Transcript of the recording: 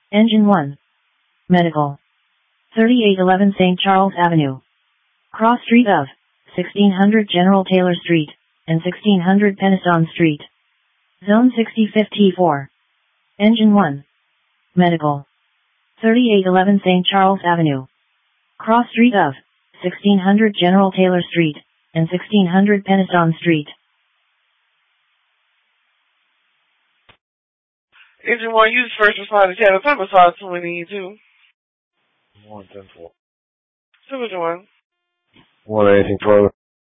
Engine 1. Medical. 3811 St. Charles Avenue. Cross street of 1600 General Taylor Street and 1600 Penistone Street. Zone 6054. Engine 1. Medical. 3811 St. Charles Avenue. Cross street of 1600 General Taylor Street and 1600 Penistone Street. Engine 1, use first responder channel. Time massage 22. 110-4. Super 1. 118-12.